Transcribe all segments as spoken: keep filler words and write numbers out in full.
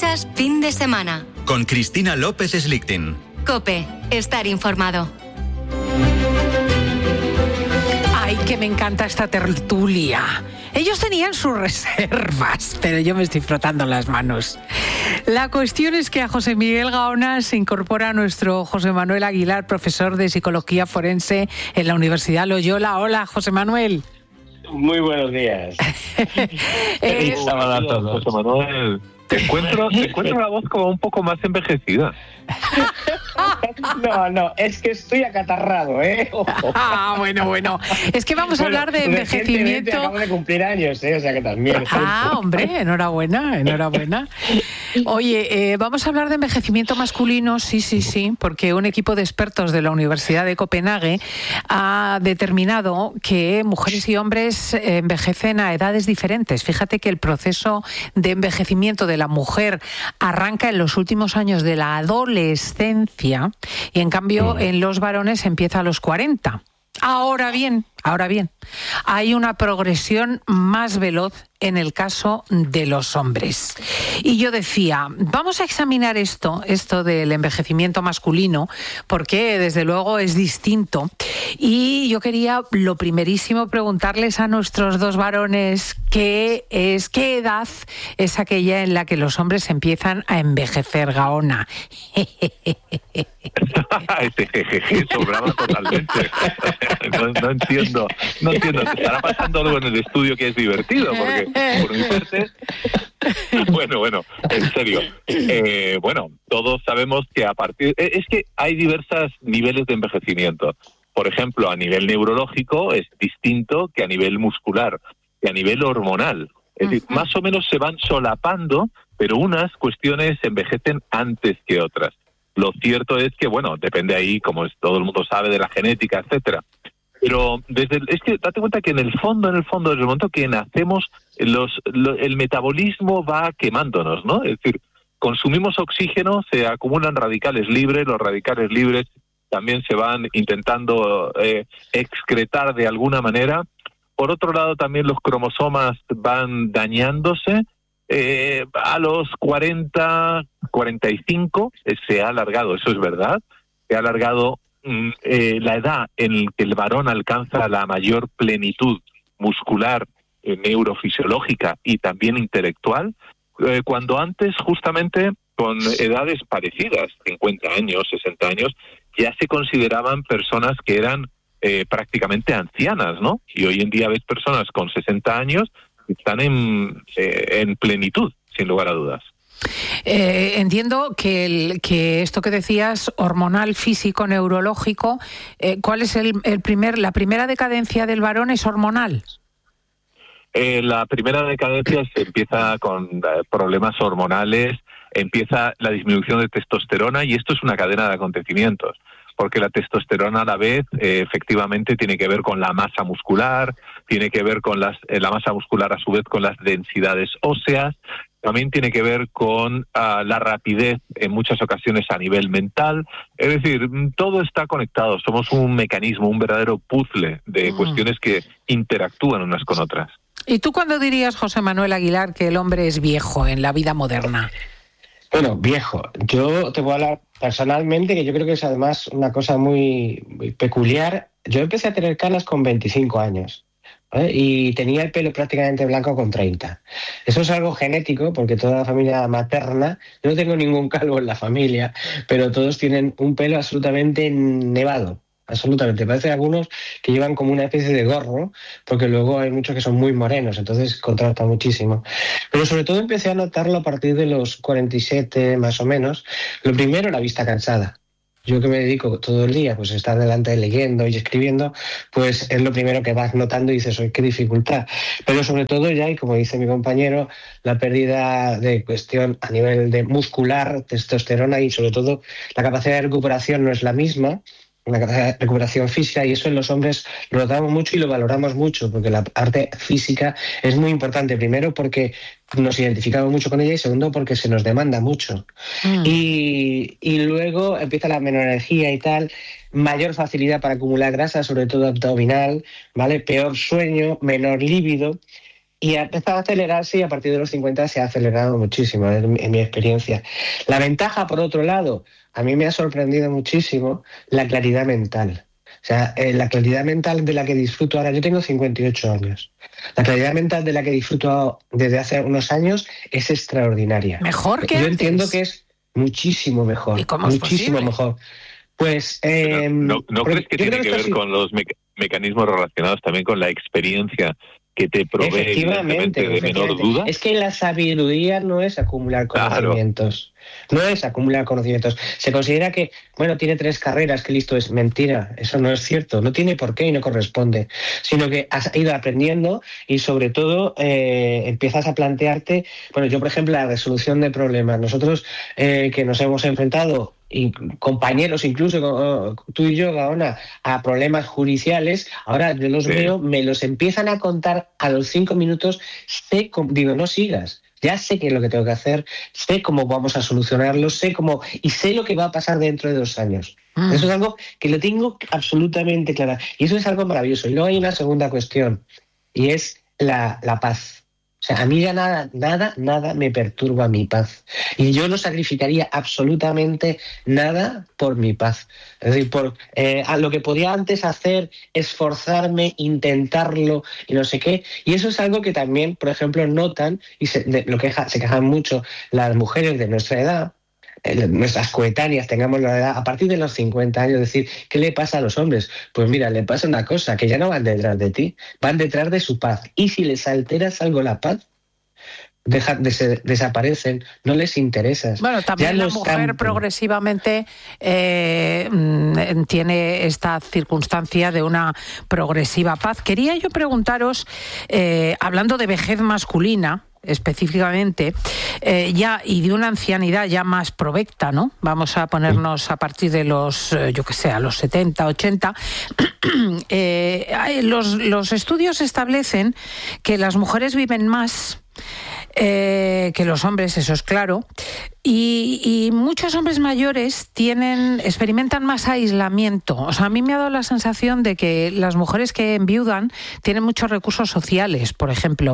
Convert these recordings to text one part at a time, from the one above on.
Escuchas Fin de Semana. Con Cristina López Slichting. COPE. Estar informado. Ay, que me encanta esta tertulia. Ellos tenían sus reservas, pero yo me estoy frotando las manos. La cuestión es que a José Miguel Gaona se incorpora nuestro José Manuel Aguilar, profesor de Psicología Forense en la Universidad Loyola. Hola, José Manuel. Muy buenos días. Feliz sábado a todos. José Manuel, te encuentro, te encuentro la voz como un poco más envejecida. No, no, es que estoy acatarrado, ¿eh? Ah, bueno, bueno. Es que vamos a bueno, hablar de envejecimiento. Acabo de cumplir años, ¿eh? O sea que también. Ah, hombre, enhorabuena, enhorabuena. Oye, eh, vamos a hablar de envejecimiento masculino, sí, sí, sí, porque un equipo de expertos de la Universidad de Copenhague ha determinado que mujeres y hombres envejecen a edades diferentes. Fíjate que el proceso de envejecimiento de la mujer arranca en los últimos años de la adolescencia y en cambio en los varones empieza a los cuarenta. Ahora bien, ahora bien, hay una progresión más veloz en el caso de los hombres. Y yo decía, vamos a examinar esto, esto del envejecimiento masculino, porque desde luego es distinto. Y yo quería, lo primerísimo, preguntarles a nuestros dos varones qué es, qué edad es aquella en la que los hombres empiezan a envejecer, Gaona. Este jejeje sobraba totalmente. No, no entiendo, no entiendo. ¿Te estará pasando algo en el estudio que es divertido? Porque por mi parte, bueno, bueno, en serio. Eh, bueno, todos sabemos que a partir, es que hay diversos niveles de envejecimiento. Por ejemplo, a nivel neurológico es distinto que a nivel muscular, que a nivel hormonal. Es decir, más o menos se van solapando, pero unas cuestiones envejecen antes que otras. Lo cierto es que, bueno, depende ahí, como es, todo el mundo sabe, de la genética, etcétera. Pero desde el, es que date cuenta que en el fondo, en el fondo, desde el momento que nacemos, los, lo, el metabolismo va quemándonos, ¿no? Es decir, consumimos oxígeno, se acumulan radicales libres, los radicales libres también se van intentando eh, excretar de alguna manera. Por otro lado, también los cromosomas van dañándose. Eh, a los cuarenta, cuarenta y cinco eh, se ha alargado, eso es verdad, se ha alargado mm, eh, la edad en la que el varón alcanza la mayor plenitud muscular, eh, neurofisiológica y también intelectual, eh, cuando antes justamente con edades parecidas, cincuenta años, sesenta años, ya se consideraban personas que eran eh, prácticamente ancianas, ¿no? Y hoy en día ves personas con sesenta años están en, eh, en plenitud, sin lugar a dudas. Eh, entiendo que, el, que esto que decías, hormonal, físico, neurológico, eh, ¿cuál es el, el primer, la primera decadencia del varón es hormonal? Eh, la primera decadencia se empieza con eh, problemas hormonales, empieza la disminución de testosterona y esto es una cadena de acontecimientos. Porque la testosterona a la vez eh, efectivamente tiene que ver con la masa muscular, tiene que ver con las, eh, la masa muscular a su vez con las densidades óseas, también tiene que ver con uh, la rapidez en muchas ocasiones a nivel mental. Es decir, todo está conectado, somos un mecanismo, un verdadero puzzle de mm. cuestiones que interactúan unas con otras. ¿Y tú cuándo dirías, José Manuel Aguilar, que el hombre es viejo en la vida moderna? Bueno, viejo, yo te voy a hablar personalmente, que yo creo que es además una cosa muy, muy peculiar. Yo empecé a tener canas con veinticinco años, ¿vale? Y tenía el pelo prácticamente blanco con treinta. Eso es algo genético, porque toda la familia materna, yo no tengo ningún calvo en la familia, pero todos tienen un pelo absolutamente nevado. Absolutamente. Parece algunos que llevan como una especie de gorro, porque luego hay muchos que son muy morenos, entonces contrasta muchísimo. Pero sobre todo empecé a notarlo a partir de los cuarenta y siete más o menos. Lo primero, la vista cansada. Yo que me dedico todo el día pues a estar delante leyendo y escribiendo, pues es lo primero que vas notando y dices, oye, qué dificultad. Pero sobre todo ya, y como dice mi compañero, la pérdida de cuestión a nivel de muscular, testosterona y sobre todo la capacidad de recuperación no es la misma, una recuperación física, y eso en los hombres lo notamos mucho y lo valoramos mucho, porque la parte física es muy importante, primero porque nos identificamos mucho con ella y segundo porque se nos demanda mucho. Mm. Y, y luego empieza la menor energía y tal, mayor facilidad para acumular grasa, sobre todo abdominal, ¿vale? Peor sueño, menor líbido. y ha empezado a acelerarse y a partir de los cincuenta se ha acelerado muchísimo, en, en mi experiencia. La ventaja, por otro lado, a mí me ha sorprendido muchísimo la claridad mental. O sea, eh, la claridad mental de la que disfruto ahora, yo tengo cincuenta y ocho años, la claridad mental de la que disfruto desde hace unos años es extraordinaria. ¿Mejor que Yo antes? entiendo que es muchísimo mejor, ¿Y cómo es muchísimo posible? mejor. Pues, eh, ¿No, no crees que tiene creo que esto ver sí. con los meca- mecanismos relacionados también con la experiencia que te provee, Efectivamente, evidentemente, de menor efectivamente. duda? Es que la sabiduría no es acumular conocimientos. Claro. No es acumular conocimientos. Se considera que, bueno, tiene tres carreras, que listo es. Mentira, eso no es cierto. No tiene por qué y no corresponde. Sino que has ido aprendiendo y, sobre todo, eh, empiezas a plantearte... Bueno, yo, por ejemplo, la resolución de problemas. Nosotros eh, que nos hemos enfrentado... y compañeros incluso, tú y yo, Gaona, a problemas judiciales, ahora yo los Sí. veo, me los empiezan a contar a los cinco minutos, sé cómo, digo, no sigas, ya sé qué es lo que tengo que hacer, sé cómo vamos a solucionarlo, sé cómo, y sé lo que va a pasar dentro de dos años. Mm. Eso es algo que lo tengo absolutamente claro, y eso es algo maravilloso. Y luego hay una segunda cuestión, y es la, la paz. O sea, a mí ya nada, nada, nada me perturba mi paz. Y yo no sacrificaría absolutamente nada por mi paz. Es decir, por eh, a lo que podía antes hacer, esforzarme, intentarlo y no sé qué. Y eso es algo que también, por ejemplo, notan, y se, de, lo queja, se quejan mucho las mujeres de nuestra edad, eh, nuestras coetáneas, tengamos la edad, a partir de los cincuenta años, decir, ¿qué le pasa a los hombres? Pues mira, le pasa una cosa, que ya no van detrás de ti, van detrás de su paz. Y si les alteras algo la paz, deja, des, desaparecen, no les interesas. Bueno, también ya la mujer campos. progresivamente eh, tiene esta circunstancia de una progresiva paz. Quería yo preguntaros, eh, hablando de vejez masculina, específicamente, eh, ya y de una ancianidad ya más provecta, ¿no? Vamos a ponernos a partir de los, eh, yo qué sé, a los setenta, ochenta. eh, los, los estudios establecen que las mujeres viven más eh, que los hombres, eso es claro, y, y muchos hombres mayores tienen, experimentan más aislamiento. O sea, a mí me ha dado la sensación de que las mujeres que enviudan tienen muchos recursos sociales, por ejemplo,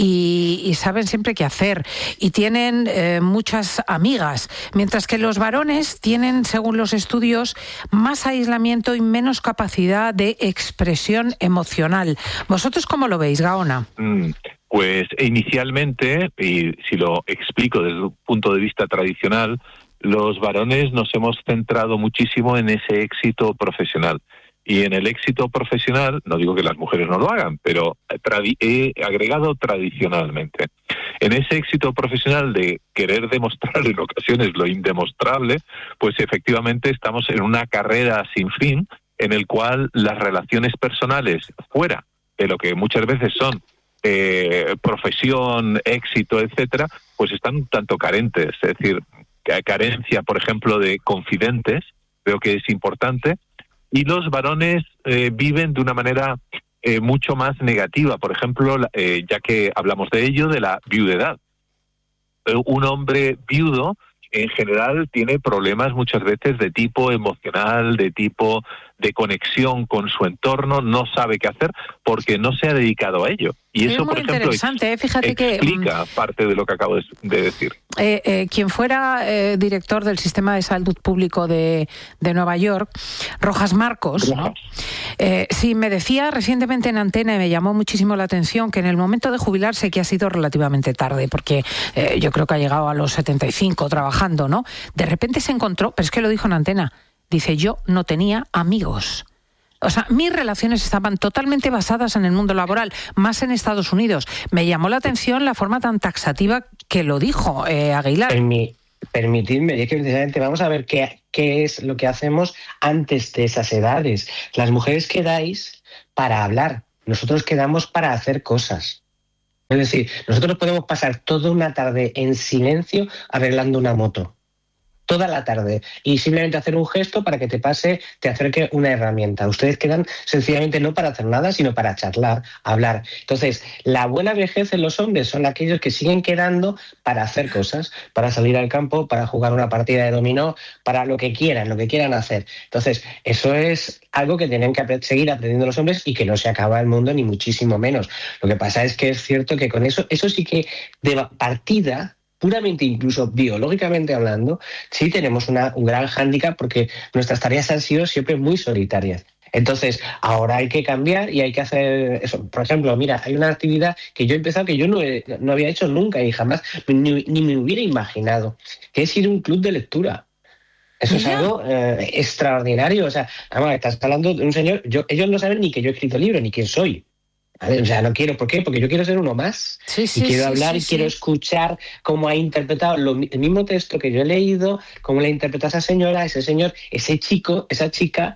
y, y saben siempre qué hacer, y tienen eh, muchas amigas, mientras que los varones tienen, según los estudios, más aislamiento y menos capacidad de expresión emocional. ¿Vosotros cómo lo veis, Gaona? Mm. Pues inicialmente, y si lo explico desde un punto de vista tradicional, los varones nos hemos centrado muchísimo en ese éxito profesional. Y en el éxito profesional, no digo que las mujeres no lo hagan, pero he agregado tradicionalmente. En ese éxito profesional de querer demostrar en ocasiones lo indemostrable, pues efectivamente estamos en una carrera sin fin en el cual las relaciones personales fuera de lo que muchas veces son Eh, profesión, éxito, etcétera, pues están un tanto carentes. Es decir, carencia, por ejemplo, de confidentes, creo que es importante, y los varones eh, viven de una manera eh, mucho más negativa. Por ejemplo, eh, ya que hablamos de ello, de la viudedad. Eh, un hombre viudo, en general, tiene problemas muchas veces de tipo emocional, de tipo de conexión con su entorno, no sabe qué hacer porque no se ha dedicado a ello. Y es eso, muy por ejemplo, interesante, ex- fíjate explica que, parte de lo que acabo de, de decir. Eh, eh, quien fuera eh, director del Sistema de Salud Público de, de Nueva York, Rojas Marcos, ¿no? eh, sí, me decía recientemente en Antena, y me llamó muchísimo la atención, que en el momento de jubilarse, que ha sido relativamente tarde, porque eh, yo creo que ha llegado a los setenta y cinco trabajando, ¿no? De repente se encontró, pero es que lo dijo en Antena, dice, yo no tenía amigos. O sea, mis relaciones estaban totalmente basadas en el mundo laboral, más en Estados Unidos. Me llamó la atención la forma tan taxativa que lo dijo eh, Aguilar. Permi- permitidme, es que precisamente vamos a ver qué, qué es lo que hacemos antes de esas edades. Las mujeres quedáis para hablar, nosotros quedamos para hacer cosas. Es decir, nosotros podemos pasar toda una tarde en silencio arreglando una moto. toda la tarde y simplemente hacer un gesto para que te pase, te acerque una herramienta. Ustedes quedan sencillamente no para hacer nada, sino para charlar, hablar. Entonces, la buena vejez en los hombres son aquellos que siguen quedando para hacer cosas, para salir al campo, para jugar una partida de dominó, para lo que quieran, lo que quieran hacer. Entonces, eso es algo que tienen que seguir aprendiendo los hombres y que no se acaba el mundo ni muchísimo menos. Lo que pasa es que es cierto que con eso, eso sí que de partida, puramente incluso biológicamente hablando, sí tenemos una, un gran hándicap porque nuestras tareas han sido siempre muy solitarias. Entonces, ahora hay que cambiar y hay que hacer eso. Por ejemplo, mira, hay una actividad que yo he empezado que yo no, he, no había hecho nunca y jamás ni, ni me hubiera imaginado, que es ir a un club de lectura. Eso es algo eh, extraordinario. O sea, vamos, estás hablando de un señor, yo, ellos no saben ni que yo he escrito libro, ni quién soy. O sea, no quiero, ¿por qué? Porque yo quiero ser uno más. Sí, sí, y quiero sí, hablar sí, y sí. quiero escuchar cómo ha interpretado lo, el mismo texto que yo he leído, cómo le interpreta esa señora, ese señor, ese chico, esa chica.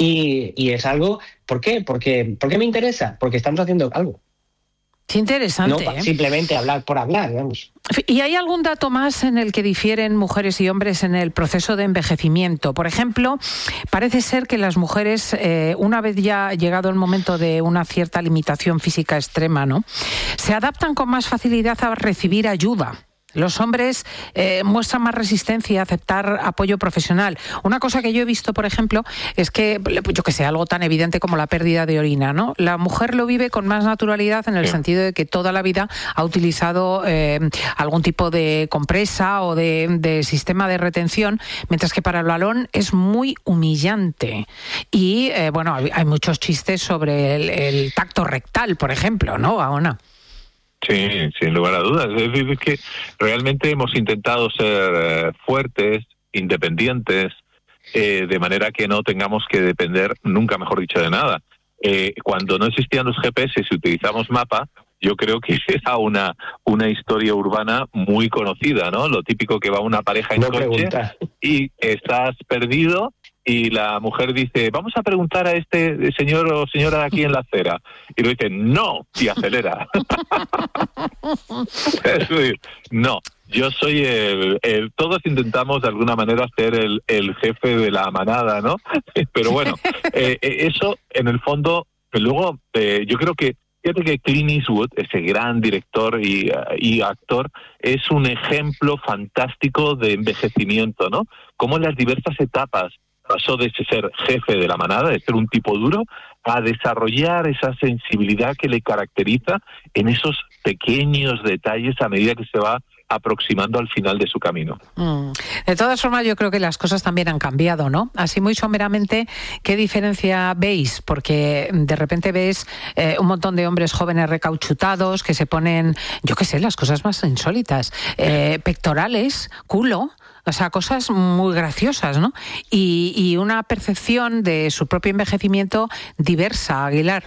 Y, y es algo, ¿por qué? Porque, ¿por qué me interesa? Porque estamos haciendo algo. Qué interesante. No ¿eh? simplemente hablar por hablar, vamos. ¿Y hay algún dato más en el que difieren mujeres y hombres en el proceso de envejecimiento? Por ejemplo, parece ser que las mujeres, eh, una vez ya llegado el momento de una cierta limitación física extrema, ¿no?, se adaptan con más facilidad a recibir ayuda. Los hombres eh, muestran más resistencia a aceptar apoyo profesional. Una cosa que yo he visto, por ejemplo, es que, yo que sé, algo tan evidente como la pérdida de orina, ¿no? La mujer lo vive con más naturalidad en el sí. sentido de que toda la vida ha utilizado eh, algún tipo de compresa o de, de sistema de retención, mientras que para el varón es muy humillante. Y, eh, bueno, hay, hay muchos chistes sobre el, el tacto rectal, por ejemplo, ¿no, Gaona? Sí, sin lugar a dudas. Es decir, que realmente hemos intentado ser eh, fuertes, independientes, eh, de manera que no tengamos que depender, nunca mejor dicho, de nada. Eh, cuando no existían los G P S y utilizamos mapa, yo creo que era una una historia urbana muy conocida, ¿no? Lo típico que va una pareja en no coche pregunta. Y estás perdido y la mujer dice, vamos a preguntar a este señor o señora de aquí en la acera. Y lo dice, no, y acelera. Es decir, no, yo soy el, el... Todos intentamos de alguna manera ser el, el jefe de la manada, ¿no? Pero bueno, eh, eso en el fondo, luego eh, yo creo que fíjate que Clint Eastwood, ese gran director y, y actor, es un ejemplo fantástico de envejecimiento, ¿no? Cómo en las diversas etapas pasó de ser jefe de la manada, de ser un tipo duro, a desarrollar esa sensibilidad que le caracteriza en esos pequeños detalles a medida que se va aproximando al final de su camino. Mm. De todas formas, yo creo que las cosas también han cambiado, ¿no? Así muy someramente, ¿qué diferencia veis? Porque de repente ves eh, un montón de hombres jóvenes recauchutados que se ponen, yo qué sé, las cosas más insólitas, eh, pectorales, culo. O sea, cosas muy graciosas, ¿no? Y, y una percepción de su propio envejecimiento diversa, Aguilar.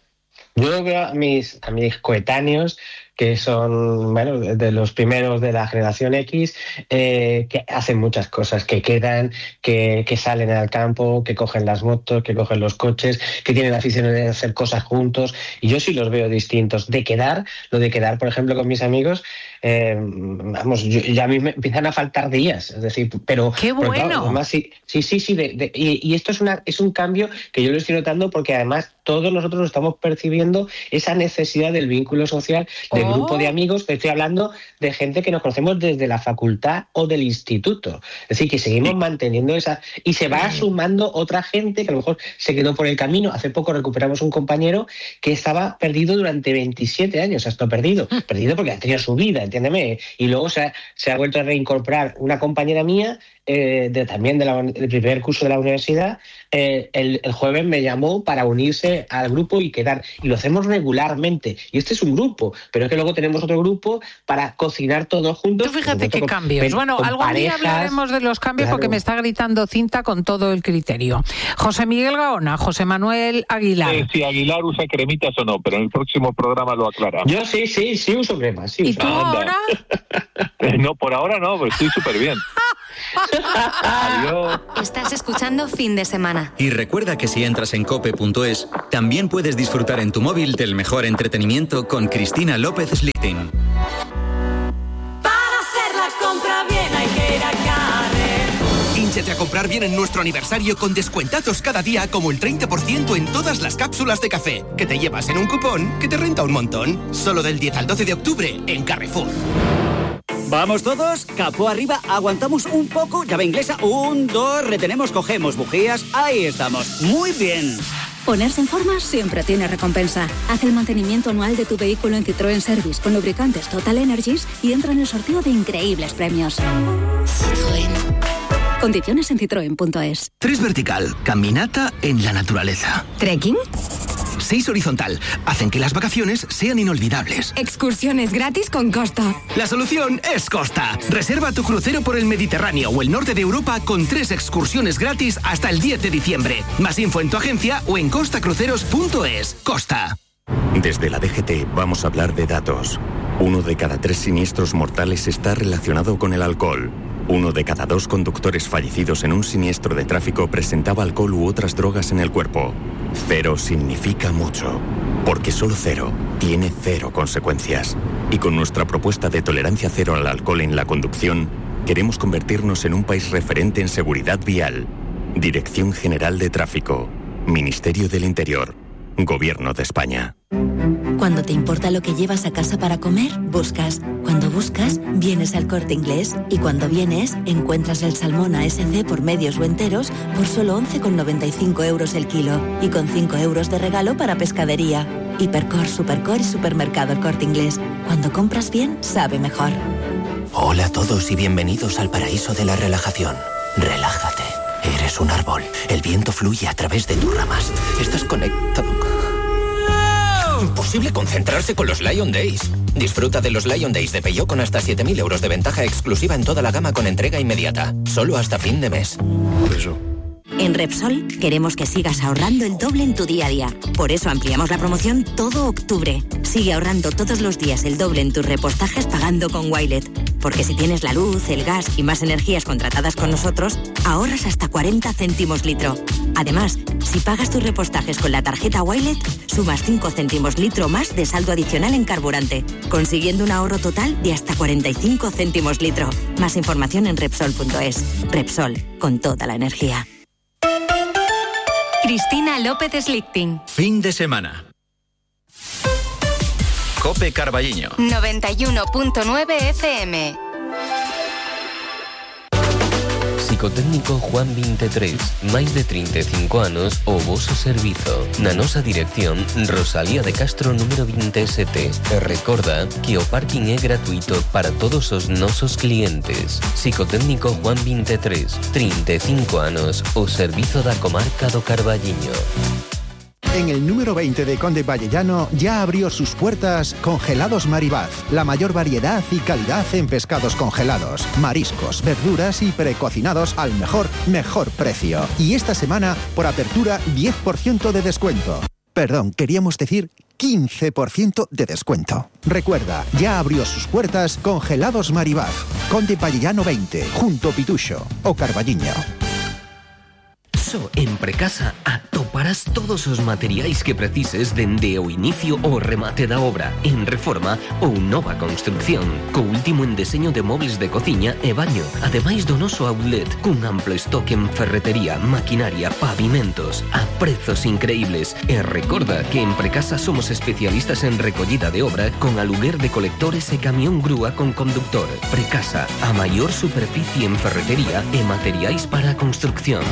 Yo veo a mis, a mis coetáneos, que son, bueno, de los primeros de la generación X, eh, que hacen muchas cosas, que quedan, que, que salen al campo, que cogen las motos, que cogen los coches, que tienen la afición de hacer cosas juntos, y yo sí los veo distintos. De quedar, lo de quedar, por ejemplo, con mis amigos, eh, vamos, yo, ya a mí me empiezan a faltar días, es decir, pero... ¡Qué bueno! Pero claro, además, sí, sí, sí, sí de, de, y, y esto es, una, es un cambio que yo lo estoy notando porque además todos nosotros estamos percibiendo esa necesidad del vínculo social, del oh. grupo de amigos, que estoy hablando de gente que nos conocemos desde la facultad o del instituto. Es decir, que seguimos manteniendo esa... Y se va sumando otra gente que a lo mejor se quedó por el camino. Hace poco recuperamos un compañero que estaba perdido durante veintisiete años. O sea, esto perdido. Perdido porque ha tenido su vida, entiéndeme. Y luego se ha, se ha vuelto a reincorporar una compañera mía, eh, de, también de la, del primer curso de la universidad. Eh, el, el jueves me llamó para unirse al grupo y quedar. Y lo hacemos regularmente. Y este es un grupo, pero es que luego tenemos otro grupo para cocinar todos juntos. Tú fíjate qué con, cambios. Bueno, algún parejas, día hablaremos de los cambios, claro. Porque me está gritando Cinta con todo el criterio. José Miguel Gaona, José Manuel Aguilar. Eh, si Aguilar usa cremitas o no, pero en el próximo programa lo aclaramos. Yo sí, sí, sí uso cremas. Sí ¿Y uso. tú ahora? No, por ahora no, pero estoy súper bien. Adiós. Estás escuchando Fin de Semana. Y recuerda que si entras en cope punto es, también puedes disfrutar en tu móvil del mejor entretenimiento con Cristina López Slichting. Para hacer la compra bien hay que ir a Carrefour. Atrévete a comprar bien en nuestro aniversario con descuentazos cada día como el treinta por ciento en todas las cápsulas de café, que te llevas en un cupón que te renta un montón. Solo del diez al doce de octubre en Carrefour. ¿Vamos todos? Capó arriba, aguantamos un poco, llave inglesa, un, dos, retenemos, cogemos bujías, ahí estamos. Muy bien. Ponerse en forma siempre tiene recompensa. Haz el mantenimiento anual de tu vehículo en Citroën Service con lubricantes Total Energies y entra en el sorteo de increíbles premios. Citroën. Condiciones en citroen punto es. Tres vertical, caminata en la naturaleza. ¿Trekking? Seis horizontal, hacen que las vacaciones sean inolvidables. Excursiones gratis con Costa. La solución es Costa. Reserva tu crucero por el Mediterráneo o el norte de Europa con tres excursiones gratis hasta el diez de diciembre. Más info en tu agencia o en costa cruceros punto es. Costa. Desde la D G T vamos a hablar de datos. Uno de cada tres siniestros mortales está relacionado con el alcohol. Uno de cada dos conductores fallecidos en un siniestro de tráfico presentaba alcohol u otras drogas en el cuerpo. Cero significa mucho, porque solo cero tiene cero consecuencias. Y con nuestra propuesta de tolerancia cero al alcohol en la conducción, queremos convertirnos en un país referente en seguridad vial. Dirección General de Tráfico, Ministerio del Interior, Gobierno de España. Cuando te importa lo que llevas a casa para comer, buscas. Cuando buscas, vienes al Corte Inglés. Y cuando vienes, encuentras el salmón A S C por medios o enteros por solo once con noventa y cinco euros el kilo. Y con cinco euros de regalo para pescadería. Hipercor, Supercor y Supermercado El Corte Inglés. Cuando compras bien, sabe mejor. Hola a todos y bienvenidos al paraíso de la relajación. Relájate. Eres un árbol. El viento fluye a través de tus ramas. Estás conectado. Imposible concentrarse con los Lion Days. Disfruta de los Lion Days de Peugeot con hasta siete mil euros de ventaja exclusiva en toda la gama con entrega inmediata. Solo hasta fin de mes. Eso. En Repsol queremos que sigas ahorrando el doble en tu día a día. Por eso ampliamos la promoción todo octubre. Sigue ahorrando todos los días el doble en tus repostajes pagando con Wilet. Porque si tienes la luz, el gas y más energías contratadas con nosotros, ahorras hasta cuarenta céntimos litro. Además, si pagas tus repostajes con la tarjeta Wilet, sumas cinco céntimos litro más de saldo adicional en carburante, consiguiendo un ahorro total de hasta cuarenta y cinco céntimos litro. Más información en Repsol punto es. Repsol, con toda la energía. Cristina López Slichting. Fin de semana. Cope Carballiño. noventa y uno punto nueve F M. Psicotécnico Juan veintitrés, máis de trinta e cinco anos o voso servizo. Na nosa dirección, Rosalía de Castro número veintisiete. E recorda que o parking é gratuito para todos os nosos clientes. Psicotécnico Juan veintitrés, trinta e cinco anos, o servizo da comarca do Carballiño. En el número veinte de Conde Vallellano ya abrió sus puertas Congelados Maribaz, la mayor variedad y calidad en pescados congelados, mariscos, verduras y precocinados al mejor, mejor precio. Y esta semana, por apertura, diez por ciento de descuento. Perdón, queríamos decir quince por ciento de descuento. Recuerda, ya abrió sus puertas Congelados Maribaz, Conde Vallellano veinte, junto Pituxo o Carballiño. Só en Precasa atoparás todos os materiais que precises dende o inicio ao remate da obra, en reforma ou nova construcción, co último en deseño de móveis de cociña e baño, ademais do noso outlet, cun amplo estoque en ferretería, maquinaria, pavimentos, a prezos increíbles. E recorda que en Precasa somos especialistas en recollida de obra con aluguer de colectores e camión grúa con conductor. Precasa, a maior superficie en ferretería e materiais para a construcción.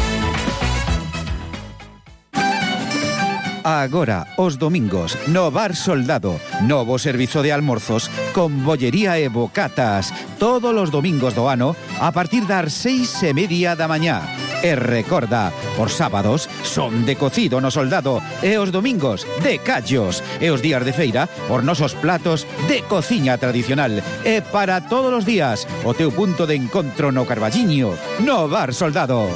Agora, os domingos, no Bar Soldado, novo servizo de almorzos con bollería e bocatas, todos os domingos do ano a partir das seis e media da mañá. E recorda, os sábados son de cocido no Soldado e os domingos de callos e os días de feira os nosos platos de cociña tradicional e para todos os días o teu punto de encontro no Carballiño, no Bar Soldado.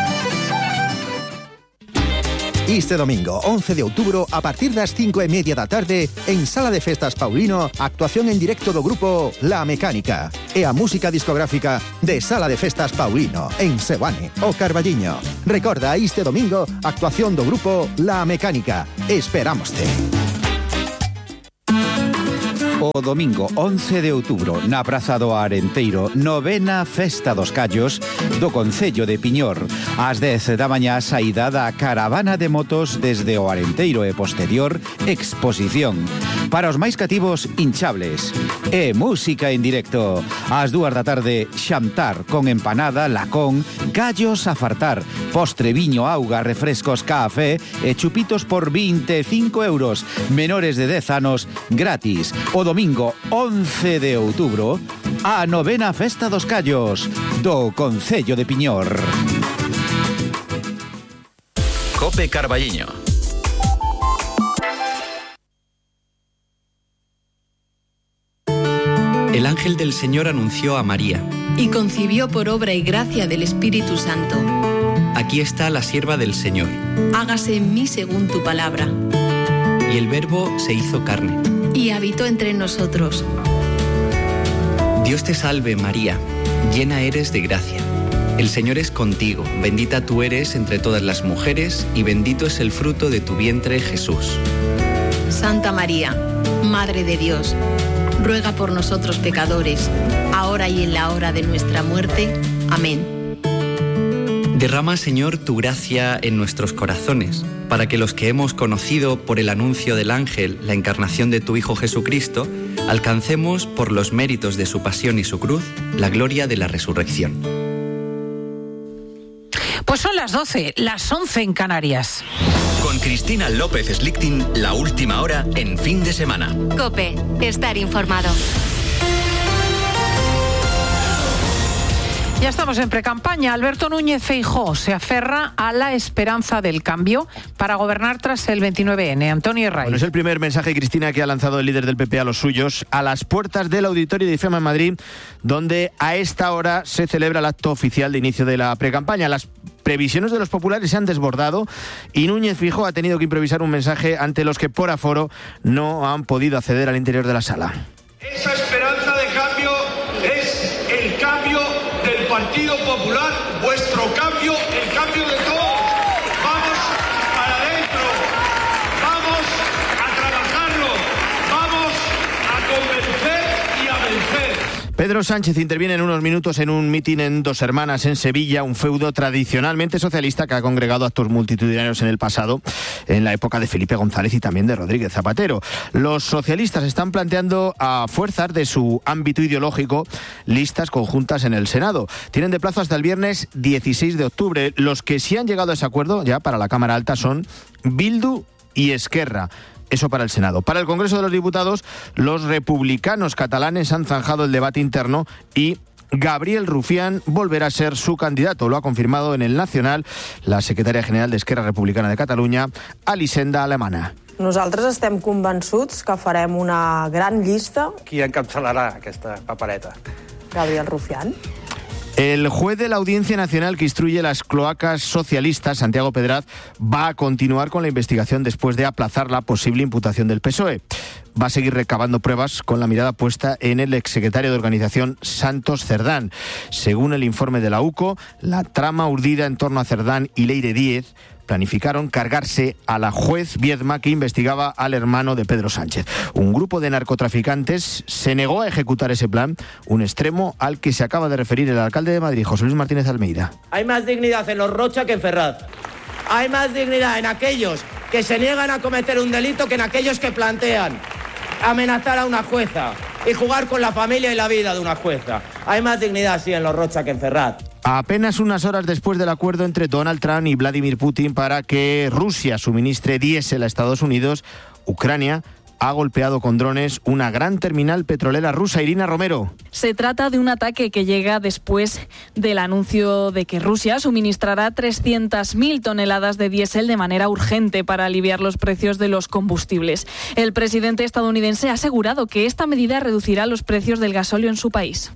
Este domingo, once de outubro, a partir das cinco e media da tarde, en Sala de Festas Paulino, actuación en directo do grupo La Mecánica e a música discográfica de Sala de Festas Paulino, en Seoane, o Carballiño. Recorda, este domingo, actuación do grupo La Mecánica. Esperámoste. O domingo once de outubro, na Praza do Arenteiro, novena Festa dos Callos do Concello de Piñor. Ás dez da mañá, saída da caravana de motos desde o Arenteiro e posterior exposición. Para os máis cativos, hinchables. E música en directo. Ás dúas da tarde, xantar con empanada, lacón, gallos a fartar, postre, viño, auga, refrescos, café e chupitos por vinte e cinco euros. Menores de dez anos, gratis. O domingo once de outubro, a novena Festa dos Callos do Concello de Piñor. Cope Carballiño. El ángel del Señor anunció a María. Y concibió por obra y gracia del Espíritu Santo. Aquí está la sierva del Señor. Hágase en mí según tu palabra. Y el Verbo se hizo carne. Y habitó entre nosotros. Dios te salve, María, llena eres de gracia. El Señor es contigo, bendita tú eres entre todas las mujeres, y bendito es el fruto de tu vientre, Jesús. Santa María, Madre de Dios, ruega por nosotros pecadores, ahora y en la hora de nuestra muerte. Amén. Derrama, Señor, tu gracia en nuestros corazones, para que los que hemos conocido por el anuncio del ángel la encarnación de tu Hijo Jesucristo, alcancemos por los méritos de su pasión y su cruz la gloria de la resurrección. Pues son las doce, las once en Canarias. Con Cristina López Slichting, la última hora en fin de semana. COPE, estar informado. Ya estamos en precampaña. Alberto Núñez Feijóo se aferra a la esperanza del cambio para gobernar tras el veintinueve ene. Antonio Herray. Bueno, es el primer mensaje, Cristina, que ha lanzado el líder del P P a los suyos a las puertas del Auditorio de IFEMA en Madrid, donde a esta hora se celebra el acto oficial de inicio de la precampaña. Las previsiones de los populares se han desbordado y Núñez Feijóo ha tenido que improvisar un mensaje ante los que por aforo no han podido acceder al interior de la sala. Esa esperanza de cambio es el cambio del Partido Popular, vuestro cambio, el cambio de todos. Vamos para adentro, vamos a trabajarlo, vamos a convencer y a vencer. Pedro Sánchez interviene en unos minutos en un mitin en Dos Hermanas, en Sevilla, un feudo tradicionalmente socialista que ha congregado actos multitudinarios en el pasado, en la época de Felipe González y también de Rodríguez Zapatero. Los socialistas están planteando a fuerzas de su ámbito ideológico listas conjuntas en el Senado. Tienen de plazo hasta el viernes dieciséis de octubre. Los que sí han llegado a ese acuerdo ya para la Cámara Alta son Bildu y Esquerra. Eso para el Senado. Para el Congreso de los Diputados, los republicanos catalanes han zanjado el debate interno y Gabriel Rufián volverá a ser su candidato. Lo ha confirmado en el Nacional la secretaria general de Esquerra Republicana de Catalunya, Elisenda Alemana. Nosaltres estem convençuts que farem una gran llista. Qui encapçalarà aquesta papereta? Gabriel Rufián. El juez de la Audiencia Nacional que instruye las cloacas socialistas, Santiago Pedraz, va a continuar con la investigación después de aplazar la posible imputación del P S O E. Va a seguir recabando pruebas con la mirada puesta en el exsecretario de organización Santos Cerdán. Según el informe de la U C O, la trama urdida en torno a Cerdán y Leire Díez planificaron cargarse a la juez Viedma que investigaba al hermano de Pedro Sánchez. Un grupo de narcotraficantes se negó a ejecutar ese plan, un extremo al que se acaba de referir el alcalde de Madrid, José Luis Martínez Almeida. Hay más dignidad en los Rocha que en Ferraz. Hay más dignidad en aquellos que se niegan a cometer un delito que en aquellos que plantean amenazar a una jueza y jugar con la familia y la vida de una jueza. Hay más dignidad, sí, en los Rocha que en Ferraz. Apenas unas horas después del acuerdo entre Donald Trump y Vladimir Putin para que Rusia suministre diésel a Estados Unidos, Ucrania ha golpeado con drones una gran terminal petrolera rusa. Irina Romero. Se trata de un ataque que llega después del anuncio de que Rusia suministrará trescientas mil toneladas de diésel de manera urgente para aliviar los precios de los combustibles. El presidente estadounidense ha asegurado que esta medida reducirá los precios del gasóleo en su país.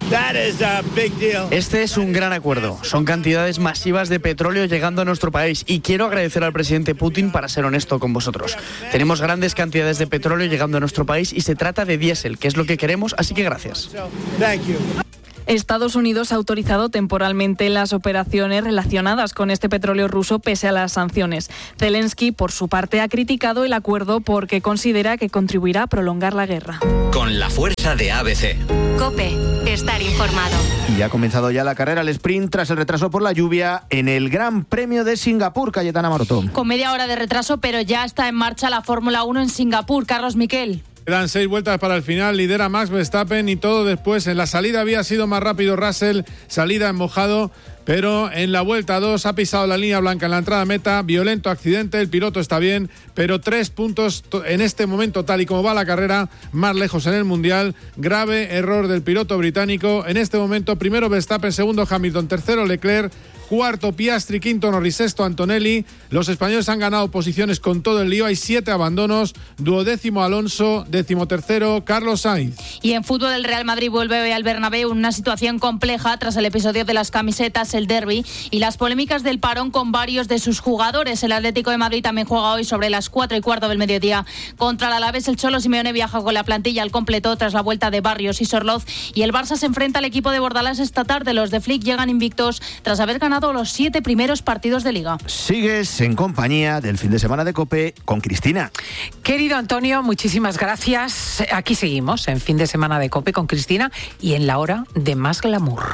Este es un gran acuerdo. Son cantidades masivas de petróleo llegando a nuestro país y quiero agradecer al presidente Putin para ser honesto con vosotros. Tenemos grandes cantidades de petróleo llegando a nuestro país y se trata de diésel, que es lo que queremos, así que gracias. Estados Unidos ha autorizado temporalmente las operaciones relacionadas con este petróleo ruso pese a las sanciones. Zelensky, por su parte, ha criticado el acuerdo porque considera que contribuirá a prolongar la guerra. Con la fuerza de A B C. COPE. Estar informado. Y ha comenzado ya la carrera al sprint tras el retraso por la lluvia en el Gran Premio de Singapur. Cayetana Maroto. Con media hora de retraso, pero ya está en marcha la Fórmula uno en Singapur. Carlos Miquel. Quedan seis vueltas para el final, lidera Max Verstappen y todo después. En la salida había sido más rápido Russell, salida en mojado, pero en la vuelta dos ha pisado la línea blanca en la entrada a meta. Violento accidente, el piloto está bien, pero tres puntos en este momento, tal y como va la carrera, más lejos en el Mundial. Grave error del piloto británico. En este momento, primero Verstappen, segundo Hamilton, tercero Leclerc, cuarto Piastri, quinto Norris, sexto Antonelli. Los españoles han ganado posiciones con todo el lío, hay siete abandonos, duodécimo Alonso, décimo tercero Carlos Sainz. Y en fútbol el Real Madrid vuelve hoy al Bernabéu, una situación compleja tras el episodio de las camisetas, el derbi y las polémicas del parón con varios de sus jugadores. El Atlético de Madrid también juega hoy sobre las cuatro y cuarto del mediodía contra el Alavés. El Cholo Simeone viaja con la plantilla al completo tras la vuelta de Barrios y Sorloz, y el Barça se enfrenta al equipo de Bordalás esta tarde. Los de Flick llegan invictos tras haber ganado los siete primeros partidos de Liga. Sigues en compañía del fin de semana de COPE con Cristina. Querido Antonio, muchísimas gracias. Aquí seguimos en fin de semana de COPE con Cristina y en la hora de más glamour.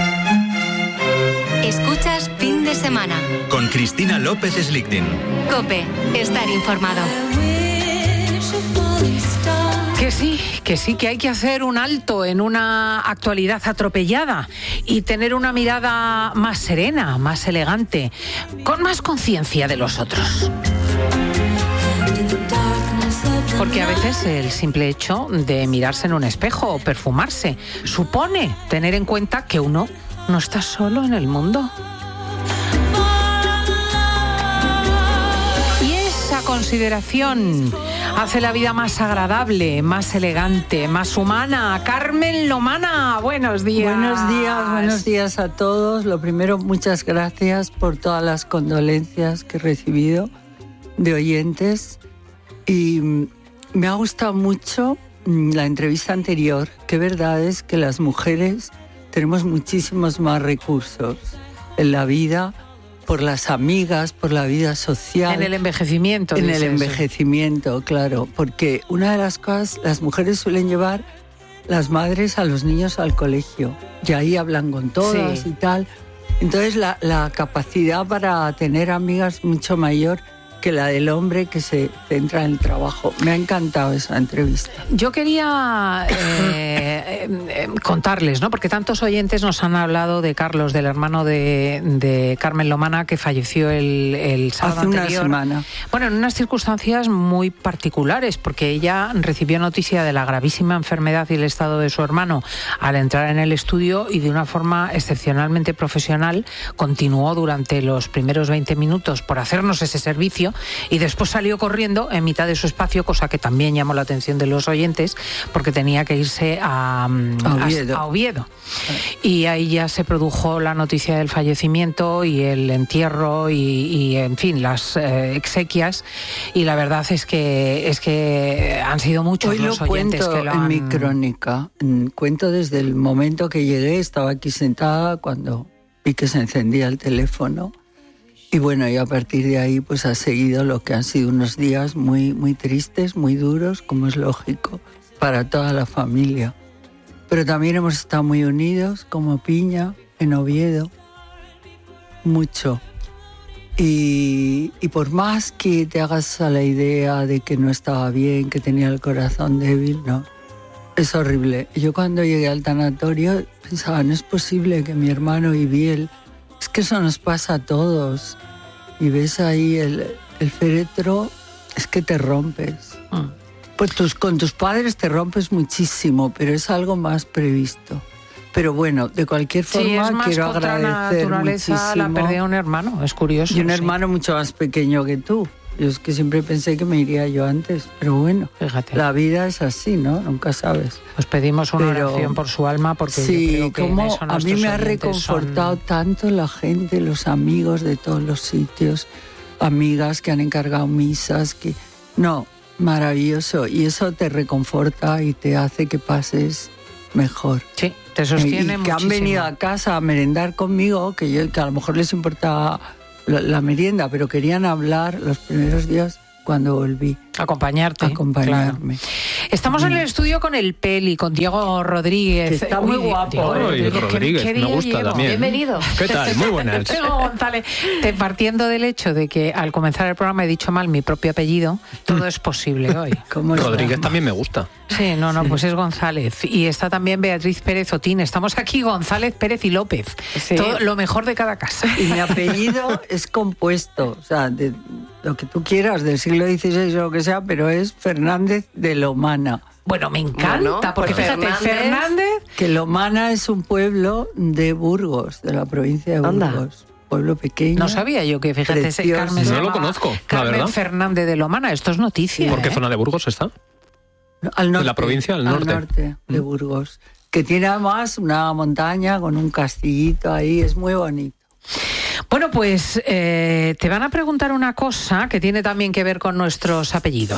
Escuchas Fin de Semana con Cristina López Slichting. COPE. Estar informado. Que sí, que sí, que hay que hacer un alto en una actualidad atropellada y tener una mirada más serena, más elegante, con más conciencia de los otros. Porque a veces el simple hecho de mirarse en un espejo o perfumarse supone tener en cuenta que uno no está solo en el mundo. Y esa consideración hace la vida más agradable, más elegante, más humana. Carmen Lomana, buenos días. Buenos días, buenos días a todos. Lo primero, muchas gracias por todas las condolencias que he recibido de oyentes. Y me ha gustado mucho la entrevista anterior. Qué verdad es que las mujeres tenemos muchísimos más recursos en la vida, por las amigas, por la vida social. En el envejecimiento. En el eso. envejecimiento, claro. Porque una de las cosas, las mujeres suelen llevar las madres a los niños al colegio. Y ahí hablan con todas sí. y tal. Entonces la, la capacidad para tener amigas mucho mayor que la del hombre que se centra en el trabajo. Me ha encantado esa entrevista. Yo quería eh, eh, contarles, ¿no? Porque tantos oyentes nos han hablado de Carlos, del hermano de, de Carmen Lomana, que falleció el, el sábado Hace anterior. una semana. Bueno, en unas circunstancias muy particulares, porque ella recibió noticia de la gravísima enfermedad y el estado de su hermano al entrar en el estudio y de una forma excepcionalmente profesional continuó durante los primeros veinte minutos por hacernos ese servicio y después salió corriendo en mitad de su espacio, cosa que también llamó la atención de los oyentes, porque tenía que irse a, a, Oviedo. a, a Oviedo. Y ahí ya se produjo la noticia del fallecimiento y el entierro y, y en fin, las eh, exequias, y la verdad es que es que han sido muchos Hoy los lo oyentes cuento que lo en han... mi crónica. Cuento desde el momento que llegué, estaba aquí sentada cuando vi que se encendía el teléfono. Y bueno, y a partir de ahí pues ha seguido lo que han sido unos días muy, muy tristes, muy duros, como es lógico, para toda la familia. Pero también hemos estado muy unidos, como piña, en Oviedo, mucho. Y, y por más que te hagas a la idea de que no estaba bien, que tenía el corazón débil, no, es horrible. Yo cuando llegué al tanatorio pensaba, no es posible que mi hermano y Biel... Es que eso nos pasa a todos. Y ves ahí el, el féretro, es que te rompes. Mm. Pues tus, con tus padres te rompes muchísimo, pero es algo más previsto. Pero bueno, de cualquier forma sí, es más quiero contra agradecer naturaleza muchísimo. La pérdida de un hermano, es curioso. Y un sí. hermano mucho más pequeño que tú. Yo es que siempre pensé que me iría yo antes, pero bueno, fíjate. La vida es así, ¿no? Nunca sabes. Os pedimos una pero, oración por su alma, porque sí, yo creo que como en eso a mí me ha reconfortado son... tanto la gente, los amigos de todos los sitios, amigas que han encargado misas, que no, maravilloso, y eso te reconforta y te hace que pases mejor. Sí. te sostiene y que han muchísimo. venido a casa a merendar conmigo, que yo que a lo mejor les importaba la, la merienda, pero querían hablar los primeros días cuando volví. Acompañarte. Acompañarme. Claro. Estamos en el estudio con el Peli, con Diego Rodríguez. Que está muy guapo. Diego Ay, Rodríguez, Rodríguez, ¿qué me día gusta llego? también. Bienvenido. ¿Qué tal? Muy buenas. Diego González, te- partiendo del hecho de que al comenzar el programa he dicho mal mi propio apellido, todo es posible hoy. ¿Cómo lo Rodríguez llama? también me gusta. Sí, no, no, pues es González. Y está también Beatriz Pérez Otín. Estamos aquí González, Pérez y López. Sí. Todo lo mejor de cada casa. Y mi apellido es compuesto, o sea, de lo que tú quieras, del siglo dieciséis o lo que sea, pero es Fernández de Lomana. Bueno, me encanta, Bueno, porque pues fíjate, Fernández- Fernández... Que Lomana es un pueblo de Burgos, de la provincia de Anda. Burgos. Pueblo pequeño. No sabía yo que, fíjate, ese precioso. Carmen se No lo llamaba conozco, la Carmen verdad. Fernández de Lomana. Esto es noticia. ¿Por qué ¿eh? zona de Burgos está? Al norte. ¿De la provincia? Al norte. Al norte de Burgos. Que tiene además una montaña con un castillito ahí, es muy bonito. Bueno, pues eh, te van a preguntar una cosa que tiene también que ver con nuestros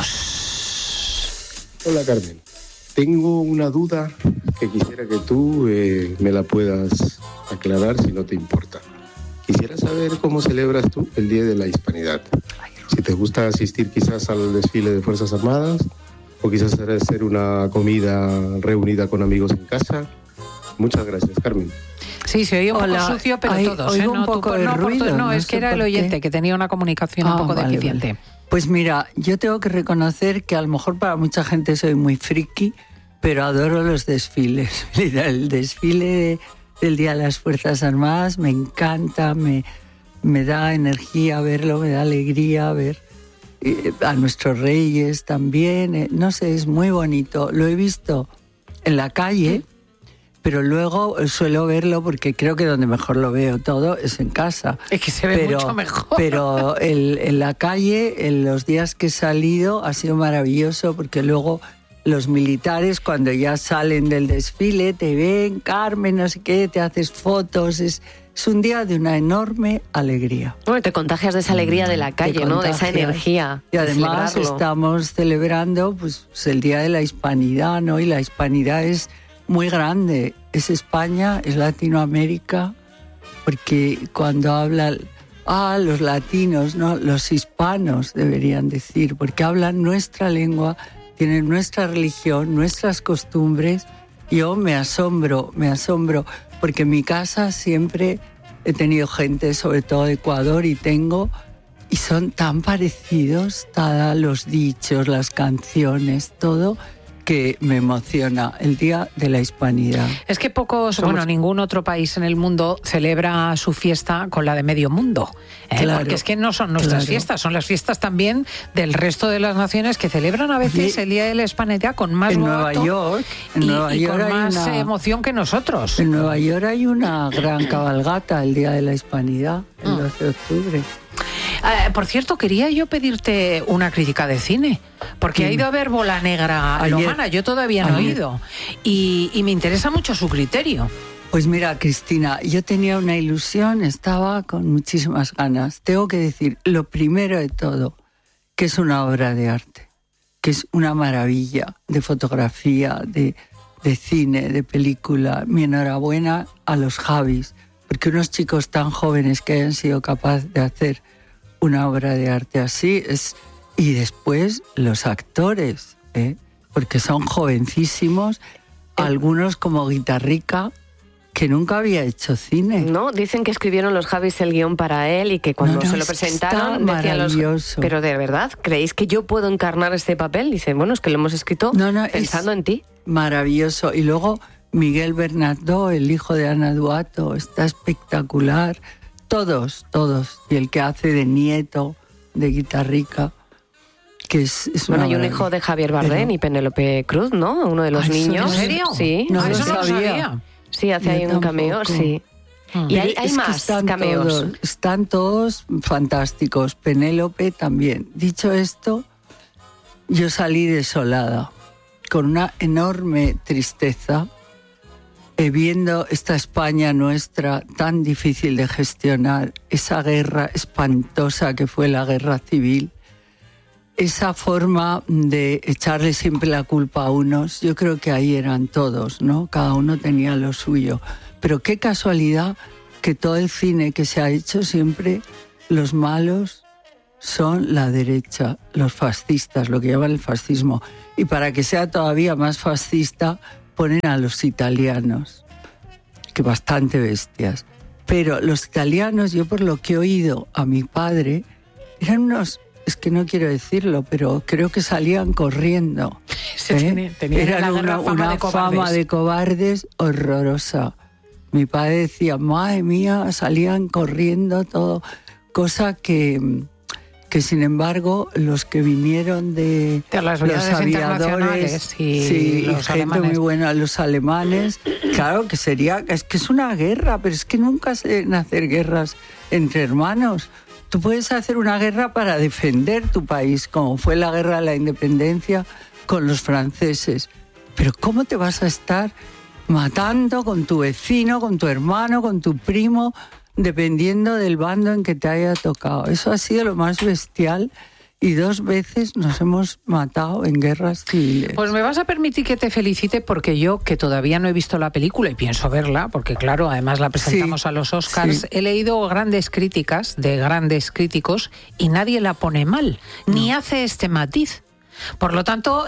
apellidos. Hola Carmen, tengo una duda que quisiera que tú eh, me la puedas aclarar si no te importa. Quisiera saber cómo celebras tú el Día de la Hispanidad. Si te gusta asistir quizás al desfile de Fuerzas Armadas o quizás hacer una comida reunida con amigos en casa. Muchas gracias, Carmen. Sí, se oye un Hola, poco sucio, pero hay- todos. oigo ¿eh? un No, tú poco por- de no, por tu- ruido, no, no es sé que era el por qué. oyente que tenía una comunicación un Ah, poco vale, deficiente. vale. Pues mira, yo tengo que reconocer que a lo mejor para mucha gente soy muy friki, pero adoro los desfiles. Mira, el desfile del Día de las Fuerzas Armadas me encanta, me, me da energía verlo, me da alegría ver eh, a nuestros reyes también. eh, no sé, es muy bonito. Lo he visto en la calle, pero luego suelo verlo porque creo que donde mejor lo veo todo es en casa. Es que se ve pero, mucho mejor. Pero el- en la calle, en los días que he salido, ha sido maravilloso porque luego los militares, cuando ya salen del desfile, te ven, Carmen, no sé qué, te haces fotos. Es, es un día de una enorme alegría. Bueno, te contagias de esa alegría de la calle, Te ¿no? De esa contagias. energía. Y de además celebrarlo. estamos celebrando pues, el Día de la Hispanidad, ¿no? Y la hispanidad es muy grande. Es España, es Latinoamérica, porque cuando hablan, ah, los latinos, ¿no? Los hispanos deberían decir, porque hablan nuestra lengua, tienen nuestra religión, nuestras costumbres. Yo me asombro, me asombro, porque en mi casa siempre he tenido gente, sobre todo de Ecuador, y tengo, y son tan parecidos, todos los dichos, las canciones, todo, que me emociona el Día de la Hispanidad. Es que pocos, bueno, ningún otro país en el mundo celebra su fiesta con la de medio mundo. ¿eh? Claro, Porque es que no son nuestras claro. fiestas, son las fiestas también del resto de las naciones que celebran a veces Oye, el Día de la Hispanidad con más en boato Nueva York, en y, Nueva y York con hay más una- emoción que nosotros. En Nueva York hay una gran cabalgata el Día de la Hispanidad, el Ah. doce de octubre. Eh, por cierto, quería yo pedirte una crítica de cine, porque ha ido a ver Bola Negra Ayer. Lomana, yo todavía no he Ayer. ido, y, y me interesa mucho su criterio. Pues mira, Cristina, yo tenía una ilusión, estaba con muchísimas ganas. Tengo que decir, lo primero de todo, que es una obra de arte, que es una maravilla de fotografía, de, de cine, de película. Mi enhorabuena a los Javis, porque unos chicos tan jóvenes que hayan sido capaces de hacer una obra de arte así es... Y después los actores, ¿eh? Porque son jovencísimos, algunos como Guitarrica, que nunca había hecho cine. No, dicen que escribieron los Javis el guión para él y que cuando No, no, se lo es que presentaron está decían los... maravilloso. Pero de verdad, ¿creéis que yo puedo encarnar este papel? Dice, bueno, es que lo hemos escrito No, no, pensando es en ti. Maravilloso. Y luego Miguel Bernardo, el hijo de Ana Duato, está espectacular. Todos, todos. Y el que hace de nieto de Guitarrica, que es, es Bueno, una hay un maravilla. hijo de Javier Bardem Pero- y Penélope Cruz, ¿no? Uno de los Ah, ¿eso niños. no- ¿En serio? Sí. No, Ah, eso no lo sabía. Sí, hace Yo ahí un cameo, tampoco. sí. Y hay, hay Es que más están cameos. Todos, están todos fantásticos. Penélope también. Dicho esto, yo salí desolada, con una enorme tristeza, eh, viendo esta España nuestra tan difícil de gestionar, esa guerra espantosa que fue la guerra civil, esa forma de echarle siempre la culpa a unos, yo creo que ahí eran todos, ¿no? Cada uno tenía lo suyo. Pero qué casualidad que todo el cine que se ha hecho siempre, los malos son la derecha, los fascistas, lo que llaman el fascismo. Y para que sea todavía más fascista, ponen a los italianos, que bastante bestias. Pero los italianos, yo por lo que he oído a mi padre, eran unos... Es que no quiero decirlo, pero creo que salían corriendo. Se ¿eh? tenía, tenía Eran una, una, fama, una de cobardes. fama de cobardes horrorosa. Mi padre decía, madre mía, salían corriendo todo. Cosa que, que sin embargo, los que vinieron de, de las los aviadores y sí, los gente alemanes. muy buena, los alemanes, claro que sería, es que es una guerra, pero es que nunca se deben hacer guerras entre hermanos. Tú puedes hacer una guerra para defender tu país, como fue la guerra de la independencia con los franceses. Pero ¿cómo te vas a estar matando con tu vecino, con tu hermano, con tu primo, dependiendo del bando en que te haya tocado? Eso ha sido lo más bestial. Y dos veces nos hemos matado en guerras civiles. Pues me vas a permitir que te felicite porque yo, que todavía no he visto la película y pienso verla, porque claro, además la presentamos sí, a los Oscars, sí. He leído grandes críticas de grandes críticos y nadie la pone mal, no. Ni hace este matiz. Por lo tanto,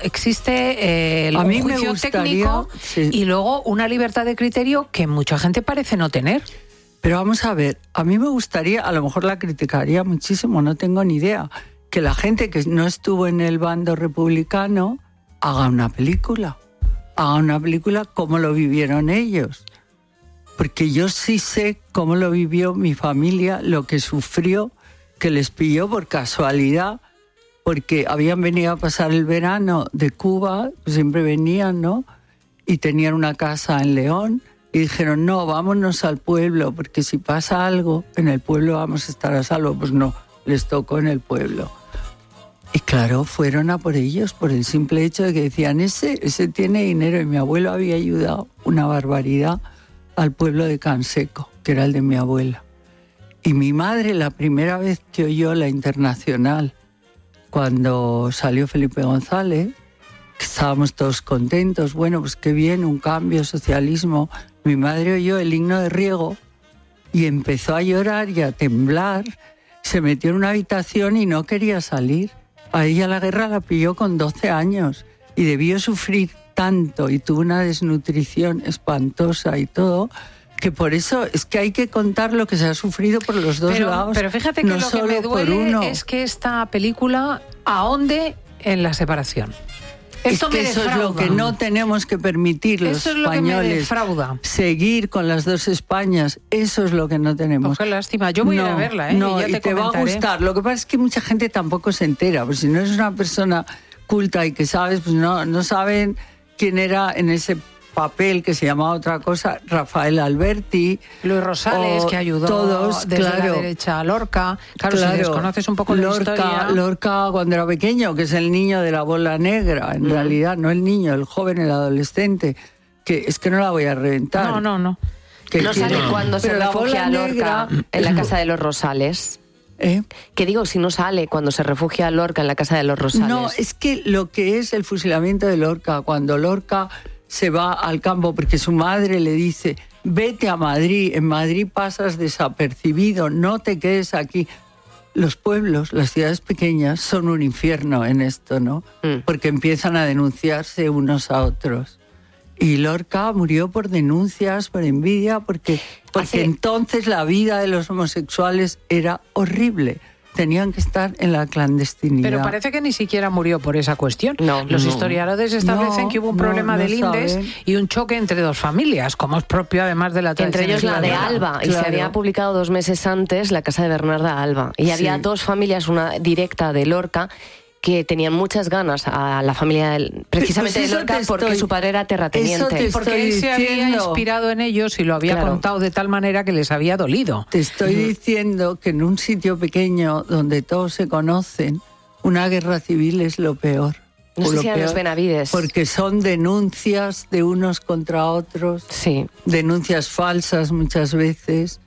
existe eh, un juicio técnico sí. Y luego una libertad de criterio que mucha gente parece no tener. Pero vamos a ver, a mí me gustaría, a lo mejor la criticaría muchísimo, no tengo ni idea, que la gente que no estuvo en el bando republicano haga una película, haga una película como lo vivieron ellos. Porque yo sí sé cómo lo vivió mi familia, lo que sufrió, que les pilló por casualidad, porque habían venido a pasar el verano de Cuba, pues siempre venían, ¿no? Y tenían una casa en León, y dijeron, no, vámonos al pueblo, porque si pasa algo, en el pueblo vamos a estar a salvo. Pues no, les tocó en el pueblo. Y claro, fueron a por ellos, por el simple hecho de que decían, ese, ese tiene dinero, y mi abuelo había ayudado una barbaridad al pueblo de Canseco, que era el de mi abuela. Y mi madre, la primera vez que oyó la Internacional, cuando salió Felipe González, que estábamos todos contentos, bueno, pues qué bien, un cambio, socialismo. Mi madre oyó el himno de Riego y empezó a llorar y a temblar, se metió en una habitación y no quería salir. A ella la guerra la pilló con doce años y debió sufrir tanto y tuvo una desnutrición espantosa y todo, que por eso es que hay que contar lo que se ha sufrido por los dos pero, lados. Pero fíjate que no lo que me duele es que esta película ahonde en la separación. Esto es que me eso es lo que no tenemos que permitir los eso es lo españoles. Que me defrauda. Seguir con las dos Españas, eso es lo que no tenemos. Oh, qué lástima, yo voy no, a ir a verla, ¿eh? No, y, ya y te, te va a gustar. Lo que pasa es que mucha gente tampoco se entera, pues si no eres una persona culta y que sabes, pues no, no saben quién era en ese papel que se llamaba otra cosa, Rafael Alberti, Luis Rosales, que ayudó todos, desde claro, la derecha a Lorca. Claro, claro, si desconoces un poco Lorca, la historia. Lorca cuando era pequeño, que es el niño de la bola negra, en mm. realidad, no el niño, el joven, el adolescente, que es que no la voy a reventar. No, no, no. Que no sale no. cuando Pero se refugia a Lorca negra, en la casa de los Rosales. ¿Eh? Que digo, si no sale cuando se refugia a Lorca en la casa de los Rosales. No, es que lo que es el fusilamiento de Lorca, cuando Lorca se va al campo porque su madre le dice, vete a Madrid, en Madrid pasas desapercibido, no te quedes aquí. Los pueblos, las ciudades pequeñas son un infierno en esto, ¿no? Mm. Porque empiezan a denunciarse unos a otros. Y Lorca murió por denuncias, por envidia, porque, porque Hace... entonces la vida de los homosexuales era horrible. Tenían que estar en la clandestinidad. Pero parece que ni siquiera murió por esa cuestión. No, Los no. historiadores establecen no, que hubo un no, problema no de lindes saben. y un choque entre dos familias, como es propio además de la tradición. Entre ellos la de Alba, claro. Y se había publicado dos meses antes La casa de Bernarda Alba. Y sí. Había dos familias, una directa de Lorca, que tenían muchas ganas a la familia precisamente pues de Lorca porque estoy, su padre era terrateniente. Porque él se había inspirado en ellos y lo había claro. contado de tal manera que les había dolido. Te estoy uh-huh. diciendo que en un sitio pequeño donde todos se conocen, una guerra civil es lo peor. No sé si eran los Benavides. Porque son denuncias de unos contra otros, sí. denuncias falsas muchas veces.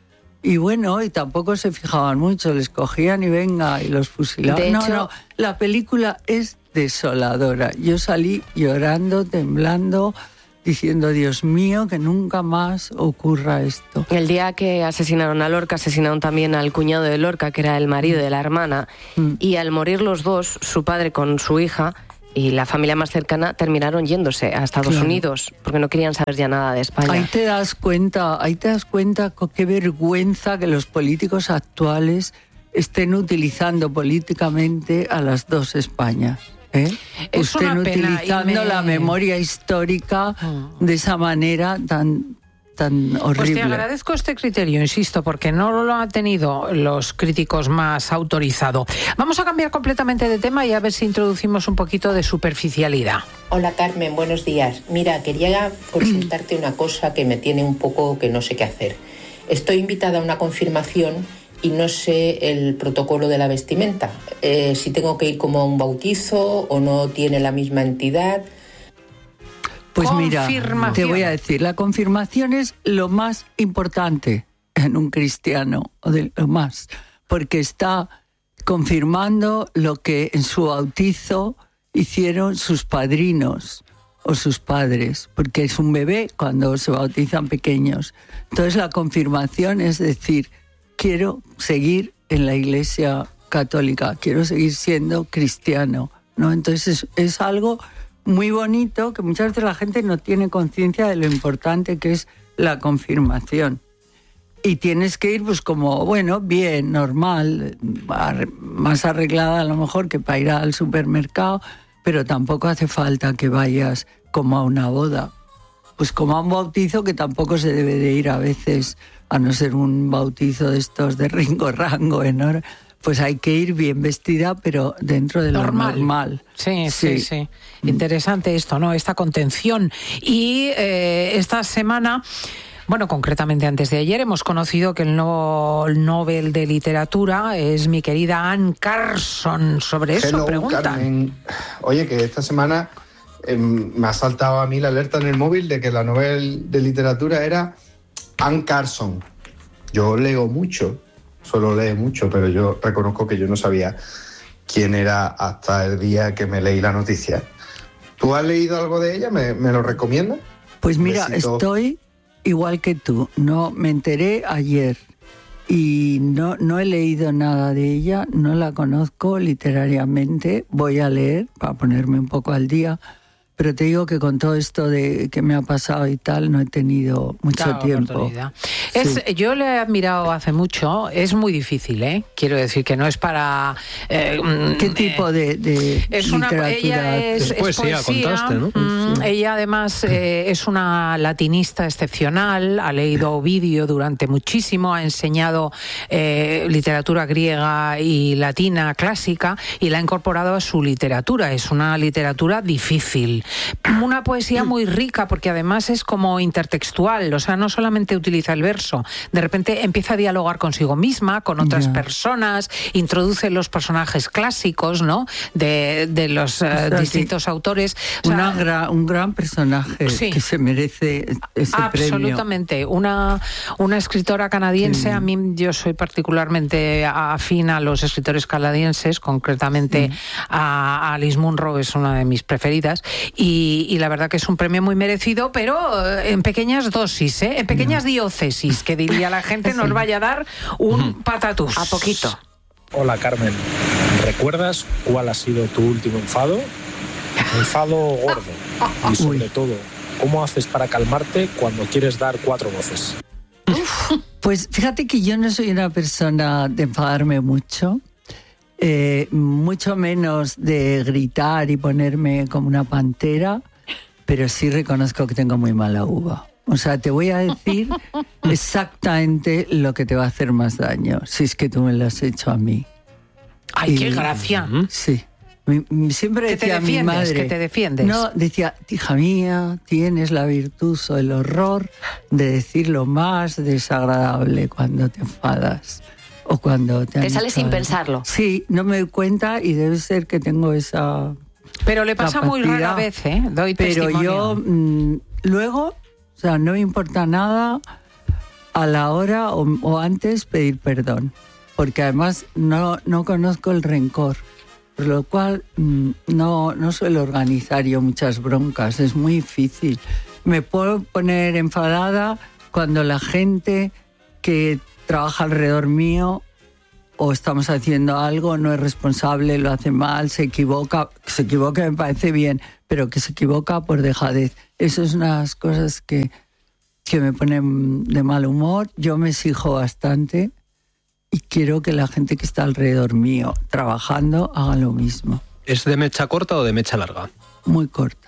Y bueno, y tampoco se fijaban mucho, les cogían y venga, y los fusilaban. De no, hecho, no, la película es desoladora. Yo salí llorando, temblando, diciendo, Dios mío, que nunca más ocurra esto. El día que asesinaron a Lorca, asesinaron también al cuñado de Lorca, que era el marido de la hermana, mm. y al morir los dos, su padre con su hija y la familia más cercana terminaron yéndose a Estados claro. Unidos, porque no querían saber ya nada de España. Ahí te das cuenta, ahí te das cuenta con qué vergüenza que los políticos actuales estén utilizando políticamente a las dos Españas. ¿Eh? Es estén una pena utilizando me... la memoria histórica oh. de esa manera tan... tan horrible. Pues te agradezco este criterio, insisto, porque no lo han tenido los críticos más autorizado. Vamos a cambiar completamente de tema y a ver si introducimos un poquito de superficialidad. Hola Carmen, buenos días. Mira, quería consultarte una cosa que me tiene un poco que no sé qué hacer. Estoy invitada a una confirmación y no sé el protocolo de la vestimenta. Eh, si tengo que ir como a un bautizo o no tiene la misma entidad. Pues mira, te voy a decir, la confirmación es lo más importante en un cristiano, o de lo más, porque está confirmando lo que en su bautizo hicieron sus padrinos o sus padres, porque es un bebé cuando se bautizan pequeños. Entonces la confirmación es decir, quiero seguir en la Iglesia Católica, quiero seguir siendo cristiano, ¿no? Entonces es, es algo muy bonito, que muchas veces la gente no tiene conciencia de lo importante que es la confirmación. Y tienes que ir pues como, bueno, bien, normal, más arreglada a lo mejor que para ir al supermercado, pero tampoco hace falta que vayas como a una boda. Pues como a un bautizo que tampoco se debe de ir a veces, a no ser un bautizo de estos de Ringo Rango, ¿no? Pues hay que ir bien vestida, pero dentro de lo normal. normal. Sí, sí, sí, sí. Interesante esto, ¿no? Esta contención. Y eh, esta semana, bueno, concretamente antes de ayer, hemos conocido que el nuevo Nobel de Literatura es mi querida Anne Carson. Sobre eso Hello, preguntan. Carmen. Oye, que esta semana eh, me ha saltado a mí la alerta en el móvil de que la Nobel de Literatura era Anne Carson. Yo leo mucho. Solo lee mucho, pero yo reconozco que yo no sabía quién era hasta el día que me leí la noticia. ¿Tú has leído algo de ella? ¿Me, me lo recomiendas? Pues mira, Besito. Estoy igual que tú. No, me enteré ayer y no, no he leído nada de ella, no la conozco literariamente. Voy a leer para ponerme un poco al día. Pero te digo que con todo esto de que me ha pasado y tal, no he tenido mucho claro, tiempo. Es, sí. Yo le he admirado hace mucho, es muy difícil, ¿eh? Quiero decir que no es para... Eh, ¿Qué tipo de, de es literatura? Una, ella es, es poesía, es poesía, contaste, ¿no? Mm, sí. Ella además eh, es una latinista excepcional, ha leído Ovidio durante muchísimo, ha enseñado eh, literatura griega y latina clásica y la ha incorporado a su literatura. Es una literatura difícil. Una poesía muy rica porque además es como intertextual, o sea, no solamente utiliza el verso, de repente empieza a dialogar consigo misma, con otras yeah. personas, introduce los personajes clásicos, ¿no? De, de los uh, o sea, distintos sí. autores. O sea, Una gra, un gran personaje sí. que se merece ese Absolutamente. premio. Absolutamente. Una, una escritora canadiense, sí. a mí yo soy particularmente afín a los escritores canadienses, concretamente sí. a, a Alice Munro, es una de mis preferidas. Y, y la verdad que es un premio muy merecido, pero en pequeñas dosis, ¿eh? En pequeñas no. diócesis, que diría la gente, sí. nos vaya a dar un patatús. A poquito. Hola Carmen, ¿recuerdas cuál ha sido tu último enfado? Enfado gordo. Y sobre Uy. todo, ¿cómo haces para calmarte cuando quieres dar cuatro voces? Pues fíjate que yo no soy una persona de enfadarme mucho. Eh, mucho menos de gritar y ponerme como una pantera, pero sí reconozco que tengo muy mala uva. O sea, te voy a decir exactamente lo que te va a hacer más daño, si es que tú me lo has hecho a mí. ¡Ay, y, qué gracia! Sí. Mi, siempre decía mi madre... Que te defiendes. No, decía, hija mía, tienes la virtud o el horror de decir lo más desagradable cuando te enfadas. O cuando te, te sale sin pensarlo. Sí, no me doy cuenta y debe ser que tengo esa Pero le pasa capacidad, muy rara vez, ¿eh? Doy pero testimonio. yo mmm, luego, o sea, no me importa nada a la hora o, o antes pedir perdón, porque además no, no conozco el rencor, por lo cual mmm, no, no suelo organizar yo muchas broncas, es muy difícil. Me puedo poner enfadada cuando la gente que trabaja alrededor mío o estamos haciendo algo, no es responsable, lo hace mal, se equivoca. Se equivoca me parece bien, pero que se equivoca por dejadez. Eso es unas cosas que, que me ponen de mal humor. Yo me exijo bastante y quiero que la gente que está alrededor mío trabajando haga lo mismo. ¿Es de mecha corta o de mecha larga? Muy corta.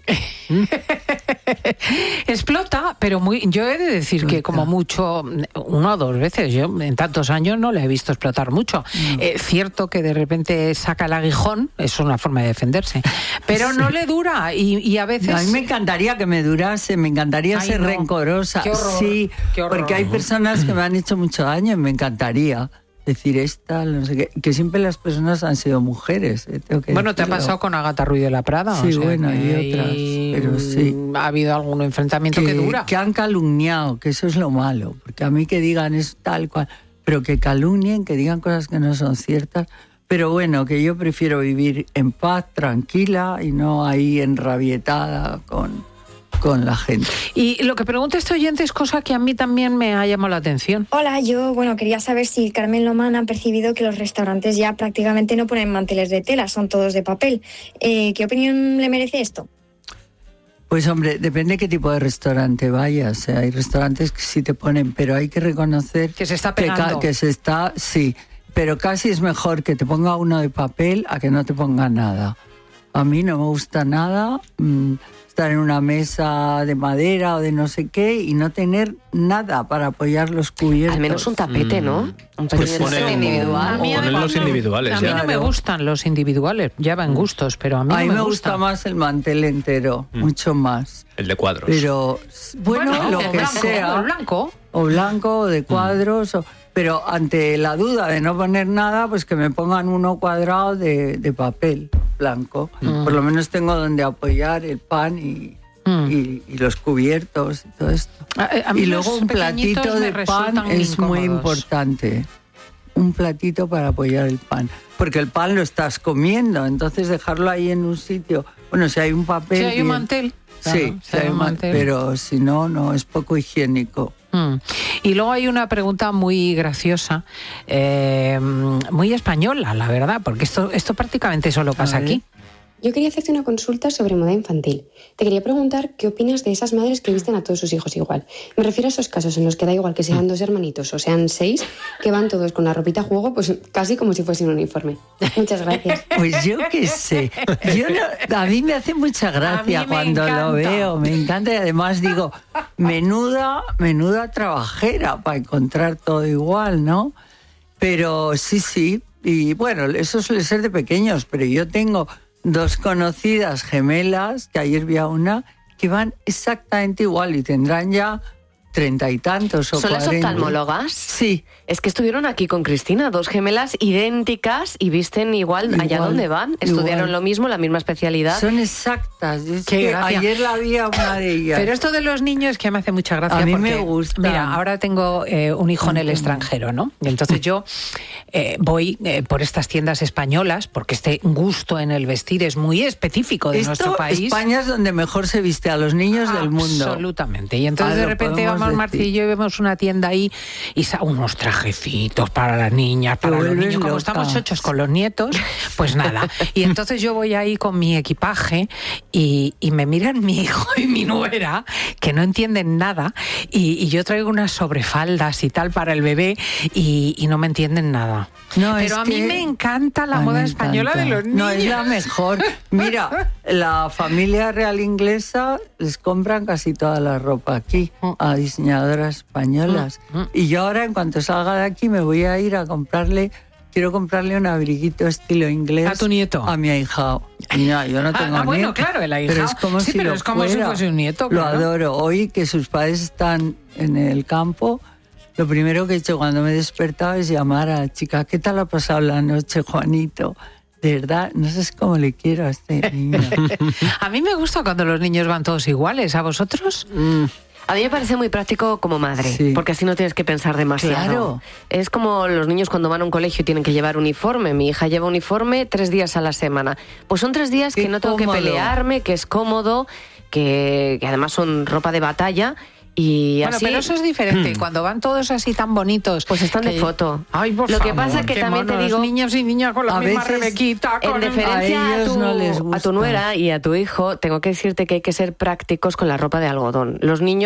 Explota, pero muy. Yo he de decir Explota. que como mucho, una o dos veces, yo en tantos años no le he visto explotar mucho. No. Eh, cierto que de repente saca el aguijón, es una forma de defenderse, pero sí. no le dura y, y a veces... No, a mí me encantaría que me durase, me encantaría Ay, ser no. rencorosa. Qué horror, sí, qué horror. Porque hay personas que me han hecho mucho daño y me encantaría decir esta, no sé qué, que siempre las personas han sido mujeres. Eh, tengo que bueno, decirlo. ¿te ha pasado con Agatha Ruiz de la Prada? Sí, o sea, bueno, y otras, y... pero sí. ¿Ha habido algún enfrentamiento que, que dura? Que han calumniado, que eso es lo malo, porque a mí que digan es tal cual, pero que calumnien, que digan cosas que no son ciertas, pero bueno, que yo prefiero vivir en paz, tranquila, y no ahí enrabietada con... con la gente. Y lo que pregunta este oyente es cosa que a mí también me ha llamado la atención. Hola, yo bueno quería saber si Carmen Lomán ha percibido que los restaurantes ya prácticamente no ponen manteles de tela, son todos de papel. Eh, ¿Qué opinión le merece esto? Pues hombre, depende qué tipo de restaurante vayas. O sea, hay restaurantes que sí te ponen, pero hay que reconocer que se está pegando. Que, que se está, sí, pero casi es mejor que te ponga uno de papel a que no te ponga nada. A mí no me gusta nada mmm, estar en una mesa de madera o de no sé qué y no tener nada para apoyar los cubiertos. Al menos un tapete, ¿no? Un pequeño pues tapete individual. A mí, además, los individuales. A mí ya. no me gustan los individuales, ya va en gustos, pero a mí, a mí no me, me gusta. gusta más el mantel entero, mm. mucho más. El de cuadros. Pero bueno, bueno lo que blanco, sea. O blanco. O blanco, o de cuadros, mm. o, pero ante la duda de no poner nada, pues que me pongan uno cuadrado de, de papel blanco. Mm. Por lo menos tengo donde apoyar el pan y... Y, y los cubiertos y todo esto. A, a mí y luego un platito de pan es incómodos. Muy importante. Un platito para apoyar el pan. Porque el pan lo estás comiendo, entonces dejarlo ahí en un sitio. Bueno, si hay un papel... Si hay bien, un mantel. Claro, sí, si hay un mantel. Pero si no, no, es poco higiénico. Mm. Y luego hay una pregunta muy graciosa, eh, muy española, la verdad, porque esto, esto prácticamente solo pasa aquí. Yo quería hacerte una consulta sobre moda infantil. Te quería preguntar qué opinas de esas madres que visten a todos sus hijos igual. Me refiero a esos casos en los que da igual que sean dos hermanitos o sean seis, que van todos con la ropita a juego, pues casi como si fuese un uniforme. Muchas gracias. Pues yo qué sé. Yo no, a mí me hace mucha gracia cuando encanta. lo veo. Me encanta y además digo, menuda, menuda trabajera para encontrar todo igual, ¿no? Pero sí, sí. Y bueno, eso suele ser de pequeños, pero yo tengo... dos conocidas gemelas, que ayer vi a una, que van exactamente igual y tendrán ya treinta y tantos o ¿Son cuarenta. las oftalmólogas? Sí. Es que estuvieron aquí con Cristina, dos gemelas idénticas y visten igual, igual allá donde van. Estudiaron igual. Lo mismo, la misma especialidad. Son exactas. Es Qué que gracia. Ayer la vi a una de ellas. Pero esto de los niños que me hace mucha gracia. A mí porque, me gusta. Mira, ahora tengo eh, un hijo en el extranjero, ¿no? Y entonces yo eh, voy eh, por estas tiendas españolas, porque este gusto en el vestir es muy específico de Esto, nuestro país. España es donde mejor se viste a los niños del mundo. Absolutamente. Y entonces ah, de repente vamos Marci y yo y vemos una tienda ahí y unos trajecitos para las niñas, para los niños. Como loca. Estamos chochos con los nietos, pues nada. Y entonces yo voy ahí con mi equipaje y, y me miran mi hijo y mi nuera, que no entienden nada, y, y yo traigo unas sobrefaldas y tal para el bebé y, y no me entienden nada. No, Pero a mí me encanta la moda española de los niños. No, es la mejor. Mira, la familia real inglesa les compran casi toda la ropa aquí a diseñadoras españolas. Y yo ahora, en cuanto salga de aquí, me voy a ir a comprarle... Quiero comprarle un abriguito estilo inglés. ¿A tu nieto? A mi ahijado. No, yo no tengo ah, ah, bueno, nieto. claro, el ahijado. Pero es como sí, si pero lo es como fuera. si fuese un nieto. Claro. Lo adoro. Hoy que sus padres están en el campo, lo primero que he hecho cuando me he despertado es llamar a la chica. ¿Qué tal ha pasado la noche, Juanito? De verdad, no sé cómo le quiero a este niño. A mí me gusta cuando los niños van todos iguales. ¿A vosotros? Mm. A mí me parece muy práctico como madre, sí. porque así no tienes que pensar demasiado. Claro. Es como los niños cuando van a un colegio y tienen que llevar uniforme. Mi hija lleva uniforme tres días a la semana. Pues son tres días Qué que no tengo cómodo. que pelearme, que es cómodo, que, que además son ropa de batalla. Y bueno, así... pero eso es diferente. Cuando van todos así tan bonitos, pues están que... de foto. Ay, por Lo favor, que pasa es que también monos, te digo, niños y niñas con la a misma veces, rebequita, con... en deferencia a, a, tu, no les gusta. a tu nuera y a tu hijo, tengo que decirte que hay que ser prácticos con la ropa de algodón. Los niños